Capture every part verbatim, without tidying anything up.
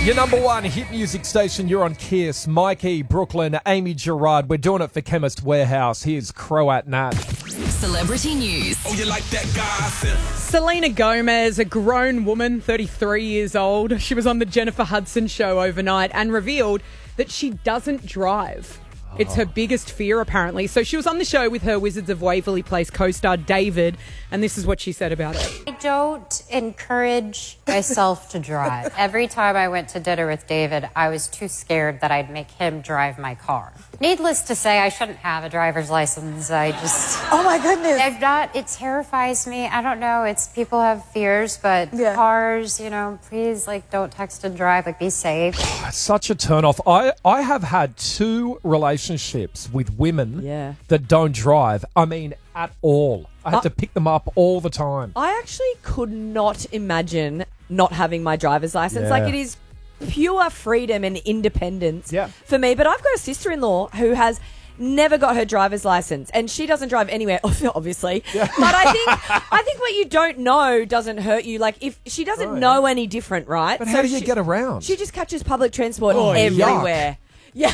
Your number one hit music station, you're on Kiss. Mikey, Brooklyn, Amy Gerard. We're doing it for Chemist Warehouse. Here's Croat Nat. Celebrity news. Oh, you like that gossip? Selena Gomez, a grown woman, thirty-three years old. She was on the Jennifer Hudson show overnight and revealed that she doesn't drive. It's her biggest fear, apparently. So she was on the show with her Wizards of Waverly Place co-star David, and this is what she said about it. I don't encourage myself to drive. Every time I went to dinner with David, I was too scared that I'd make him drive my car. Needless to say, I shouldn't have a driver's license. I just... Oh, my goodness. I'm not... It terrifies me. I don't know. It's... People have fears, but Yeah. cars, you know, please, like, don't text and drive. Like, be safe. It's such a turn-off. I, I have had two relationships with women Yeah. that don't drive. I mean, at all. I had Uh, to pick them up all the time. I actually could not imagine not having my driver's license. Yeah. Like, it is pure freedom and independence Yeah. for me. But I've got a sister-in-law who has never got her driver's license, and she doesn't drive anywhere, obviously. Yeah. But I think I think what you don't know doesn't hurt you. Like, if she doesn't Oh, yeah. know any different, right? But So how do you she- get around? She just catches public transport Oh, everywhere. Yeah.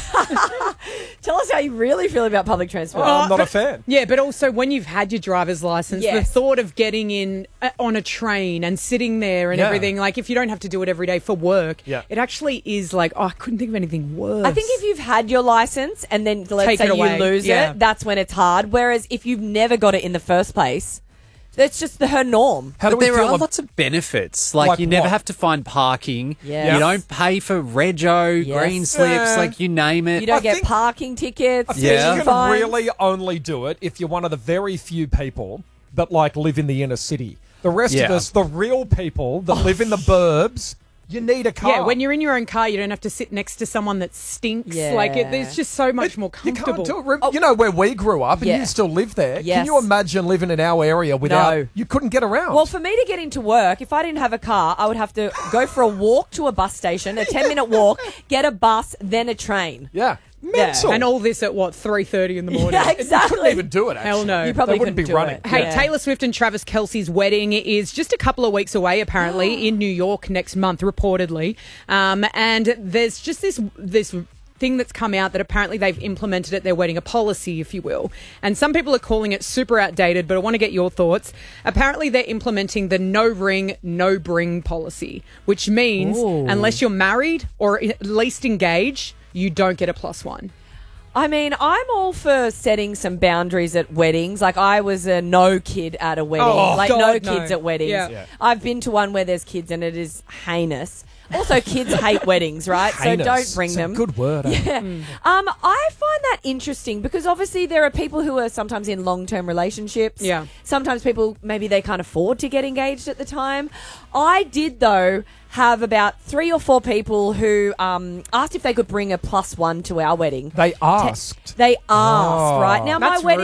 Tell us how you really feel about public transport. I'm not but- a fan. Yeah, but also when you've had your driver's license, the Yes. thought of getting in uh, on a train and sitting there and Yeah. everything, like if you don't have to do it every day for work, Yeah. it actually is like, oh, I couldn't think of anything worse. I think if you've had your license and then let's Take say it away. you lose Yeah. it, that's when it's hard. Whereas if you've never got it in the first place, that's just the, her norm. How do But we there feel are ab- lots of benefits. Like, Like you never what? have to find parking. Yes. You don't pay for rego, Yes. green slips, Yeah. like you name it. You don't I get think- parking tickets. I think Yeah. you can fines. really only do it if you're one of the very few people that like live in the inner city. The rest of Yeah. us, the real people that live in the burbs, you need a car. Yeah, when you're in your own car, you don't have to sit next to someone that stinks. Yeah. Like, it, it's just so much more You comfortable. can't do it. Re- You know where we grew up, and Yeah. you still live there. Yes. Can you imagine living in our area without? No. You couldn't get around. Well, for me to get into work, if I didn't have a car, I would have to go for a walk to a bus station, a ten-minute walk, get a bus, then a train. yeah, mental. And all this at, what, three thirty in the morning? Yeah, exactly. couldn't even do it. Actually. Hell no. You probably They wouldn't couldn't be do running. it. Hey, Yeah. Taylor Swift and Travis Kelce's wedding is just a couple of weeks away, apparently, in New York next month, reportedly. Um, and there's just this this thing that's come out that apparently they've implemented at their wedding, a policy, if you will. And some people are calling it super outdated, but I want to get your thoughts. Apparently, they're implementing the no ring, no bring policy, which means Ooh. unless you're married or at least engaged, you don't get a plus one. I mean, I'm all for setting some boundaries at weddings. Like, I was a no kid at a wedding. Oh, like, God, no no. kids at weddings. Yeah. Yeah. I've been to one where there's kids and it is heinous. Also, kids hate weddings, right? Heinous. So don't bring It's a them. good word. eh? Yeah. Um, I find that interesting because obviously there are people who are sometimes in long-term relationships. Yeah. Sometimes people, maybe they can't afford to get engaged at the time. I did, though, have about three or four people who um, asked if they could bring a plus one to our wedding. They asked. They asked, Oh. right? Now, my That's wedding